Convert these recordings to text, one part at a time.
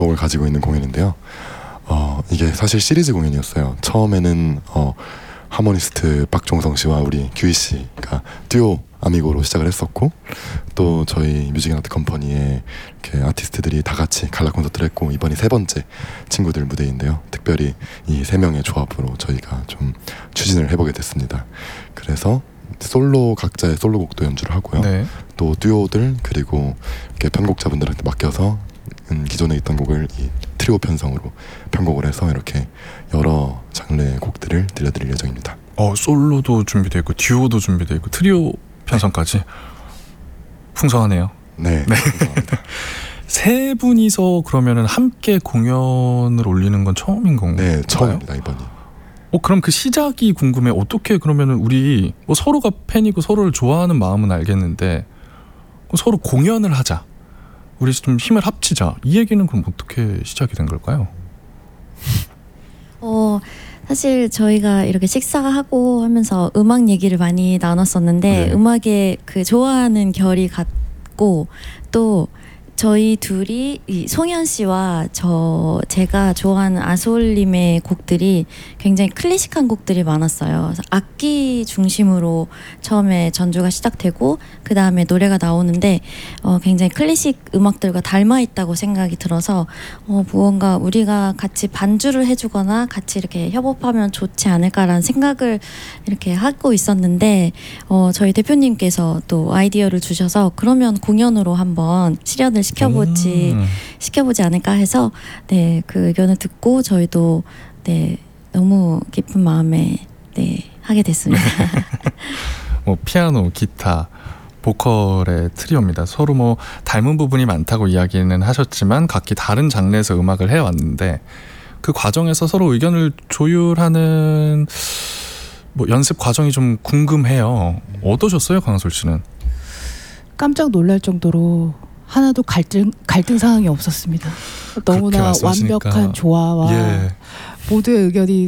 곡을 가지고 있는 공연인데요. 이게 사실 시리즈 공연이었어요. 처음에는 하모니스트 박종성 씨와 우리 규희 씨가 듀오 아미고로 시작을 했었고, 또 저희 뮤직앤아트 컴퍼니의 이렇게 아티스트들이 다 같이 갈라 콘서트를 했고, 이번이 세 번째 친구들 무대인데요. 특별히 이 세 명의 조합으로 저희가 좀 추진을 해보게 됐습니다. 그래서 각자의 솔로곡도 연주를 하고요. 네. 또 듀오들 그리고 이렇게 편곡자분들한테 맡겨서 기존에 있던 곡을 이 트리오 편성으로 편곡을 해서 이렇게 여러 장르의 곡들을 들려드릴 예정입니다. 솔로도 준비되어 있고 듀오도 준비되어 있고 트리오 편성까지 풍성하네요. 네. 감사합니다. 세 분이서 그러면은 함께 공연을 올리는 건 처음인 건가요? 네, 처음입니다 이번이. 그럼 그 시작이 궁금해. 어떻게 그러면은 우리 뭐 서로가 팬이고 서로를 좋아하는 마음은 알겠는데 서로 공연을 하자, 우리 좀 힘을 합치자, 이 얘기는 그럼 어떻게 시작이 된 걸까요? 사실 저희가 이렇게 식사하고 하면서 음악 얘기를 많이 나눴었는데, 네. 음악에 그 좋아하는 결이 같고, 또 저희 둘이 이 송현 씨와 제가 좋아하는 아솔님의 곡들이 굉장히 클래식한 곡들이 많았어요. 그래서 악기 중심으로 처음에 전주가 시작되고 그 다음에 노래가 나오는데 굉장히 클래식 음악들과 닮아 있다고 생각이 들어서 무언가 우리가 같이 반주를 해주거나 같이 이렇게 협업하면 좋지 않을까라는 생각을 이렇게 하고 있었는데, 저희 대표님께서 또 아이디어를 주셔서 그러면 공연으로 한번 실현을 시켜보지 않을까 해서 그 의견을 듣고 저희도 너무 기쁜 마음에 하게 됐습니다. 피아노, 기타, 보컬의 트리오입니다. 서로 뭐 닮은 부분이 많다고 이야기는 하셨지만 각기 다른 장르에서 음악을 해왔는데, 그 과정에서 서로 의견을 조율하는 연습 과정이 좀 궁금해요. 어떠셨어요, 강하솔 씨는? 깜짝 놀랄 정도로 하나도 갈등 상황이 없었습니다. 너무나 완벽한 조화와 모두의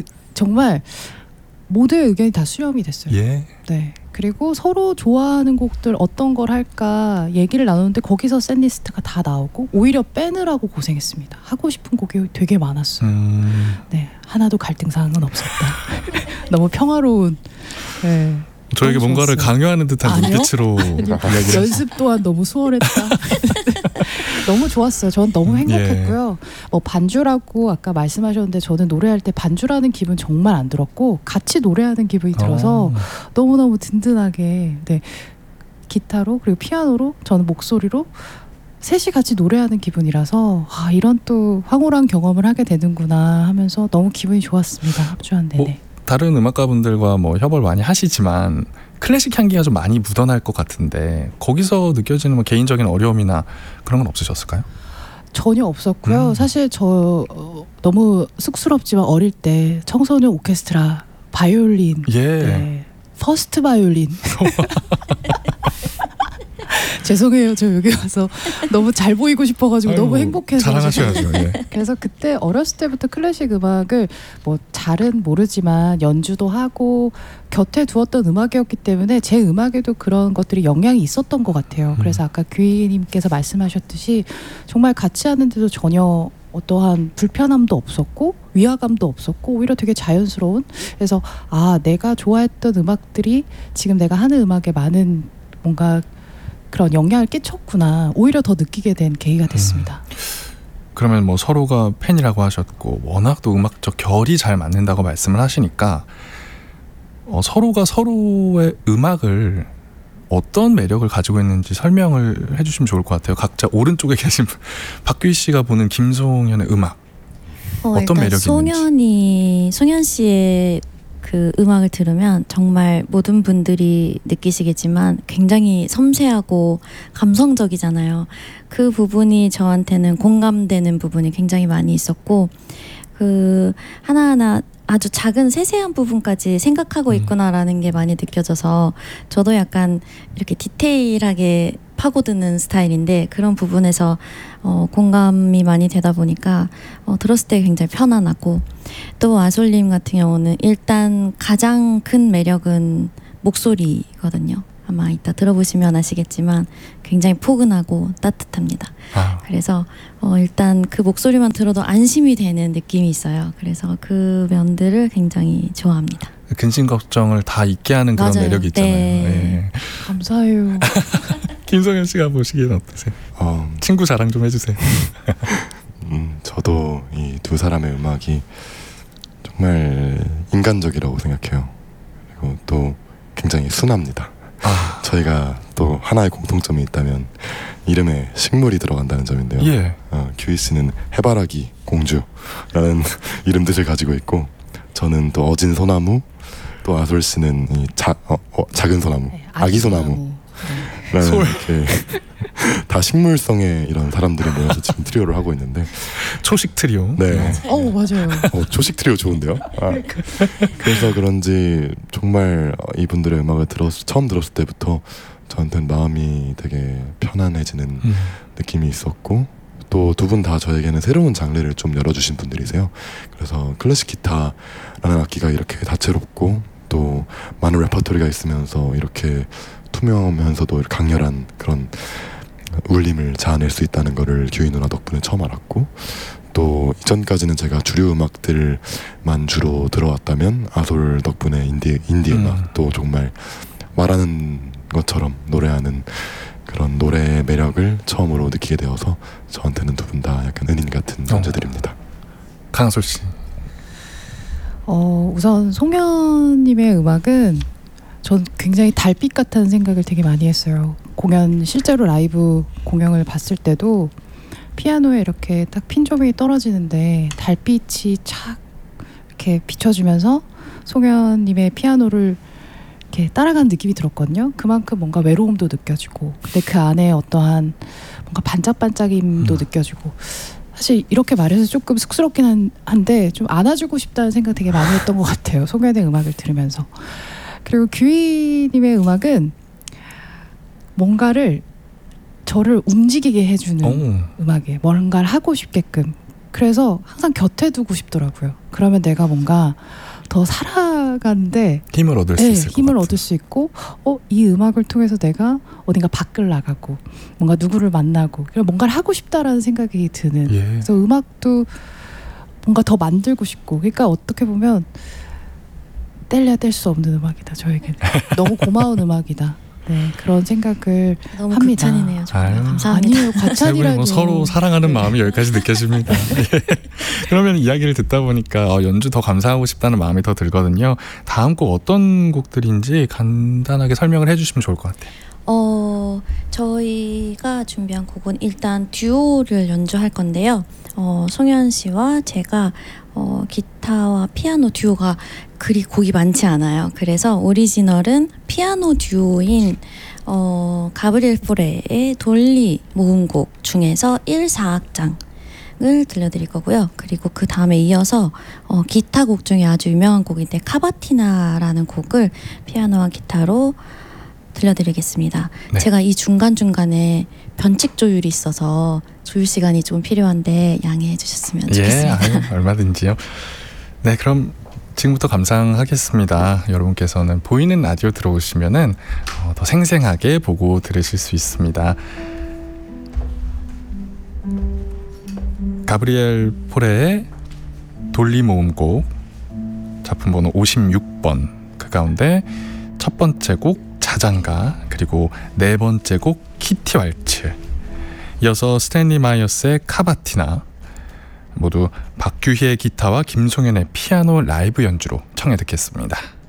의견이 다 수렴이 됐어요. 네. 그리고 서로 좋아하는 곡들 어떤 걸 할까 얘기를 나누는데 거기서 셋리스트가 다 나오고, 오히려 빼느라고 고생했습니다. 하고 싶은 곡이 되게 많았어요. 네, 하나도 갈등 사항은 없었다. 너무 평화로운. 네. 저에게 뭔가를 강요하는 듯한 눈빛으로 연습 또한 너무 수월했다. 너무 좋았어요. 전 너무 행복했고요. 반주라고 아까 말씀하셨는데, 저는 노래할 때 반주라는 기분 정말 안 들었고 같이 노래하는 기분이 들어서 너무너무 든든하게, 기타로 그리고 피아노로, 저는 목소리로 셋이 같이 노래하는 기분이라서 이런 또 황홀한 경험을 하게 되는구나 하면서 너무 기분이 좋았습니다. 합주한 내내. 다른 음악가분들과 협업을 많이 하시지만 클래식 향기가 좀 많이 묻어날 것 같은데, 거기서 느껴지는 개인적인 어려움이나 그런 건 없으셨을까요? 전혀 없었고요. 사실 저 너무 쑥스럽지만 어릴 때 청소년 오케스트라 바이올린, 퍼스트 바이올린 죄송해요. 저 여기 와서 너무 잘 보이고 싶어가지고 너무 행복해서 자랑하셔야죠. 그래서 그때 어렸을 때부터 클래식 음악을 잘은 모르지만 연주도 하고 곁에 두었던 음악이었기 때문에 제 음악에도 그런 것들이 영향이 있었던 것 같아요. 그래서 아까 규희님께서 말씀하셨듯이 정말 같이 하는데도 전혀 어떠한 불편함도 없었고 위화감도 없었고 오히려 되게 자연스러운, 그래서 내가 좋아했던 음악들이 지금 내가 하는 음악에 많은 뭔가 그런 영향을 끼쳤구나, 오히려 더 느끼게 된 계기가 됐습니다. 그러면 서로가 팬이라고 하셨고 워낙 또 음악적 결이 잘 맞는다고 말씀을 하시니까 서로가 서로의 음악을 어떤 매력을 가지고 있는지 설명을 해주시면 좋을 것 같아요. 각자 오른쪽에 계신 박규희 씨가 보는 김송현의 음악, 어떤 매력이 있는지. 송현 씨의 그 음악을 들으면 정말 모든 분들이 느끼시겠지만 굉장히 섬세하고 감성적이잖아요. 그 부분이 저한테는 공감되는 부분이 굉장히 많이 있었고, 그 하나하나 아주 작은 세세한 부분까지 생각하고 있구나라는 게 많이 느껴져서, 저도 약간 이렇게 디테일하게 파고드는 스타일인데 그런 부분에서 공감이 많이 되다 보니까 들었을 때 굉장히 편안하고, 또 아솔님 같은 경우는 일단 가장 큰 매력은 목소리거든요. 아마 이따 들어보시면 아시겠지만 굉장히 포근하고 따뜻합니다. 그래서 일단 그 목소리만 들어도 안심이 되는 느낌이 있어요. 그래서 그 면들을 굉장히 좋아합니다. 근심 걱정을 다 잊게 하는 그런 맞아요. 매력이 있잖아요. 네. 감사해요. 김성현 씨가 보시기엔 어떠세요? 친구 자랑 좀 해주세요. 저도 이 두 사람의 음악이 정말 인간적이라고 생각해요. 그리고 또 굉장히 순합니다. 저희가 또 하나의 공통점이 있다면 이름에 식물이 들어간다는 점인데요. 예. 규희 씨는 해바라기 공주라는 이름들을 가지고 있고 저는 또 어진 소나무, 또 아솔 씨는 이 작은 소나무, 네, 아기 소나무. 라는 이렇게 다 식물성의 이런 사람들이 모여서 지금 트리오를 하고 있는데 초식 트리오. 네. 맞아요. 초식 트리오 좋은데요? 그래서 그런지 정말 이분들의 음악을 처음 들었을 때부터 저한테는 마음이 되게 편안해지는 느낌이 있었고 또 두 분 다 저에게는 새로운 장르를 좀 열어주신 분들이세요. 그래서 클래식 기타라는 악기가 이렇게 다채롭고 또 많은 레퍼토리가 있으면서 이렇게 투명하면서도 강렬한 그런 울림을 자아낼 수 있다는 거를 규희 누나 덕분에 처음 알았고 또 이전까지는 제가 주류 음악들만 주로 들어왔다면 아솔 덕분에 인디 음악도 정말 말하는 것처럼 노래하는 그런 노래의 매력을 처음으로 느끼게 되어서 저한테는 두 분 다 약간 은인 같은 존재들입니다. 강솔 씨. 우선 송현님의 음악은 전 굉장히 달빛 같다는 생각을 되게 많이 했어요. 실제로 라이브 공연을 봤을 때도 피아노에 이렇게 딱 핀조명이 떨어지는데 달빛이 착 이렇게 비춰주면서 송현님의 피아노를 이렇게 따라가는 느낌이 들었거든요. 그만큼 뭔가 외로움도 느껴지고 근데 그 안에 어떠한 뭔가 반짝반짝임도 느껴지고 사실 이렇게 말해서 조금 쑥스럽긴 한데 좀 안아주고 싶다는 생각 되게 많이 했던 것 같아요. 송현의 음악을 들으면서. 그리고 규희님의 음악은 뭔가를 저를 움직이게 해주는 음악이에요. 뭔가를 하고 싶게끔. 그래서 항상 곁에 두고 싶더라고요. 그러면 내가 뭔가 더 살아가는데 힘을 얻을 수 있을 것 힘을 같아요. 얻을 수 있고 이 음악을 통해서 내가 어딘가 밖을 나가고 뭔가 누구를 만나고 뭔가를 하고 싶다라는 생각이 드는 그래서 음악도 뭔가 더 만들고 싶고 그러니까 어떻게 보면 뗄래야 뗄 수 없는 음악이다 저에게는. 너무 고마운 음악이다. 네, 그런 생각을 너무 합니다. 극찬이네요. 정말 감사합니다. 아니에요, 과찬이라뇨. 서로 사랑하는 마음이 여기까지 느껴집니다. 그러면 이야기를 듣다 보니까 연주 더 감상하고 싶다는 마음이 더 들거든요. 다음 곡 어떤 곡들인지 간단하게 설명을 해주시면 좋을 것 같아요. 저희가 준비한 곡은 일단 듀오를 연주할 건데요. 송현 씨와 제가 기타와 피아노 듀오가 그리 곡이 많지 않아요. 그래서 오리지널은 피아노 듀오인 가브리엘 포레의 돌리 모음곡 중에서 1,4악장을 들려드릴 거고요. 그리고 그 다음에 이어서 기타 곡 중에 아주 유명한 곡인데 카바티나라는 곡을 피아노와 기타로 들려드리겠습니다. 네. 제가 이 중간중간에 변칙 조율이 있어서 조율 시간이 좀 필요한데 양해해 주셨으면 좋겠습니다. 얼마든지요. 네, 그럼 지금부터 감상하겠습니다. 여러분께서는 보이는 라디오 들어오시면은 더 생생하게 보고 들으실 수 있습니다. 가브리엘 포레의 돌리 모음곡 작품번호 56번 그 가운데 첫 번째 곡 자장가 그리고 네 번째 곡 키티 왈츠 이어서 스탠리 마이어스의 카바티나 모두 박규희의 기타와 김송현의 피아노 라이브 연주로 청해 듣겠습니다.